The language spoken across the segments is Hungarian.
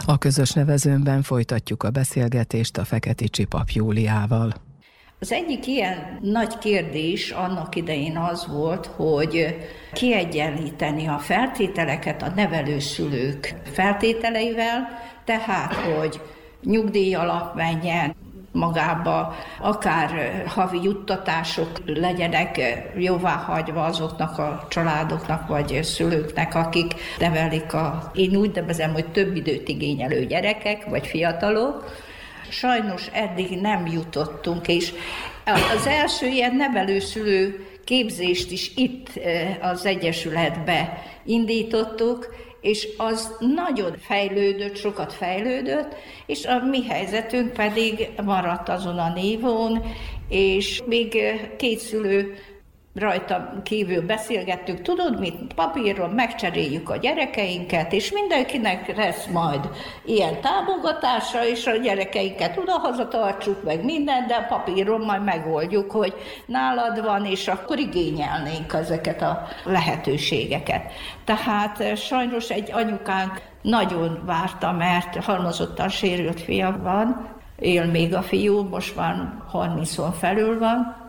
A közös nevezőnben folytatjuk a beszélgetést a Feketicsi Pap Júliával. Az egyik ilyen nagy kérdés annak idején az volt, hogy kiegyenlíteni a feltételeket a nevelőszülők feltételeivel, tehát, hogy nyugdíjalap menjen magába, akár havi juttatások legyenek jóváhagyva azoknak a családoknak vagy szülőknek, akik nevelik én úgy nevezem, hogy több időt igényelő gyerekek vagy fiatalok. Sajnos eddig nem jutottunk, és az első ilyen nevelőszülő képzést is itt az Egyesületbe indítottuk, és az nagyon fejlődött, sokat fejlődött, és a mi helyzetünk pedig maradt azon a nívón, és még két szülő rajta kívül beszélgettük, tudod mit, papíron megcseréljük a gyerekeinket, és mindenkinek lesz majd ilyen támogatása, és a gyerekeinket oda-haza tartsuk meg mindent, de papíron majd megoldjuk, hogy nálad van, és akkor igényelnénk ezeket a lehetőségeket. Tehát sajnos egy anyukánk nagyon várta, mert halmozottan sérült fia van, él még a fiú, most már 30-on felül van,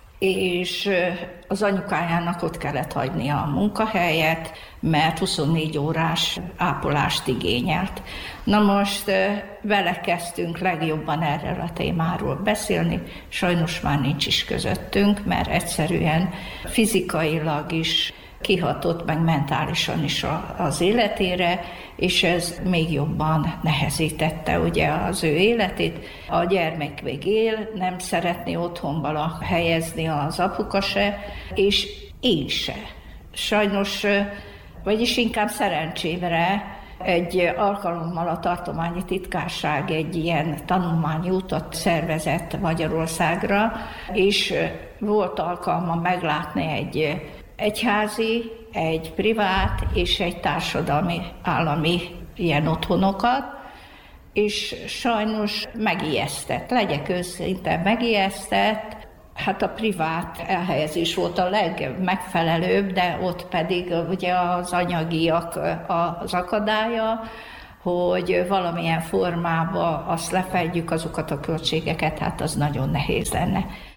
és az anyukájának ott kellett hagynia a munkahelyet, mert 24 órás ápolást igényelt. Na most vele kezdtünk legjobban erről a témáról beszélni, sajnos már nincs is közöttünk, mert egyszerűen fizikailag is kihatott, meg mentálisan is az életére, és ez még jobban nehezítette ugye az ő életét. A gyermek még él, nem szeretné otthonba helyezni az apuka se, és én se. Sajnos, vagyis inkább szerencsémre egy alkalommal a tartományi titkárság egy ilyen tanulmányi utat szervezett Magyarországra, és volt alkalma meglátni egy egyházi, egy privát és egy társadalmi állami ilyen otthonokat, és sajnos megijesztett, legyek őszinte, megijesztett. Hát a privát elhelyezés volt a legmegfelelőbb, de ott pedig ugye az anyagiak az akadálya, hogy valamilyen formában azt lefedjük, azokat a költségeket, hát az nagyon nehéz lenne.